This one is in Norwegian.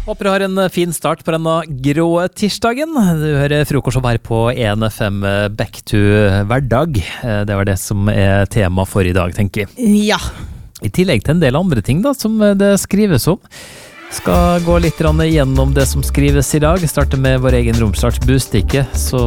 Håper du har en fin start på denne grå tirsdagen. Du hører frokost her på 1FM Back to hverdag. Det var det som er tema for i dag, tenker jeg. Ja. I tillegg til en del andre ting da, som det skrives om. Skal gå litt gjennom det som skrives i dag. Starte med vår egen Romsdals Bustikke, så